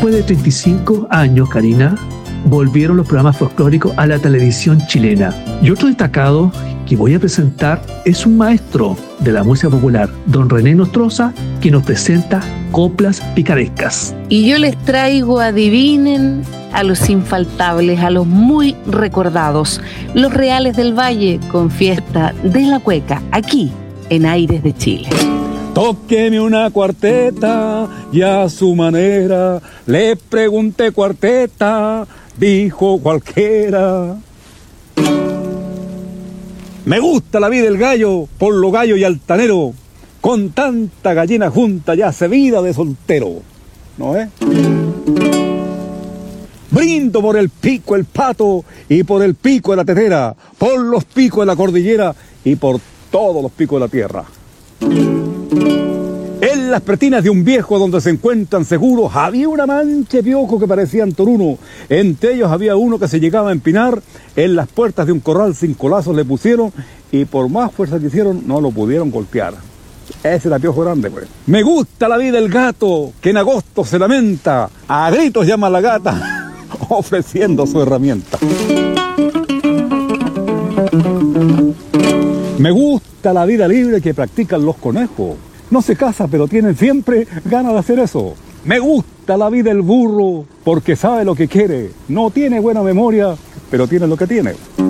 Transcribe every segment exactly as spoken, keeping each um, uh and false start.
Después de treinta y cinco años, Karina, volvieron los programas folclóricos a la televisión chilena. Y otro destacado que voy a presentar es un maestro de la música popular, don René Nostroza, que nos presenta coplas picarescas. Y yo les traigo, adivinen, a los infaltables, a los muy recordados, los Reales del Valle, con Fiesta de la Cueca, aquí en Aires de Chile. Tóqueme una cuarteta y a su manera le pregunté cuarteta, dijo cualquiera. Me gusta la vida del gallo, por lo gallo y altanero, con tanta gallina junta ya se vida de soltero, ¿no es? Brindo por el pico el pato y por el pico de la tetera, por los picos de la cordillera y por todos los picos de la tierra. En las pretinas de un viejo donde se encuentran seguros había una mancha de piojo que parecían toruno. Entre ellos había uno que se llegaba a empinar. En las puertas de un corral sin colazos le pusieron y por más fuerza que hicieron no lo pudieron golpear. Ese era piojo grande, pues. Me gusta la vida del gato que en agosto se lamenta. A gritos llama a la gata ofreciendo su herramienta. Me gusta la vida libre que practican los conejos. No se casa, pero tienen siempre ganas de hacer eso. Me gusta la vida del burro, porque sabe lo que quiere. No tiene buena memoria, pero tiene lo que tiene.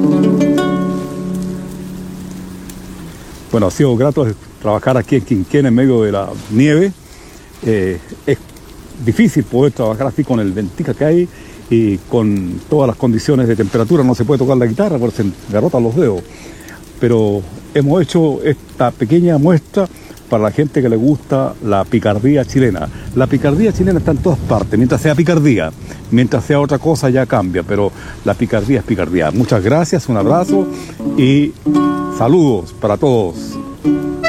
Bueno, ha sido grato trabajar aquí en Quinquén en medio de la nieve. Eh, es difícil poder trabajar así con el ventica que hay y con todas las condiciones de temperatura. No se puede tocar la guitarra porque se agarrotan los dedos. Pero hemos hecho esta pequeña muestra para la gente que le gusta la picardía chilena. La picardía chilena está en todas partes, mientras sea picardía, mientras sea otra cosa ya cambia, pero la picardía es picardía. Muchas gracias, un abrazo y saludos para todos.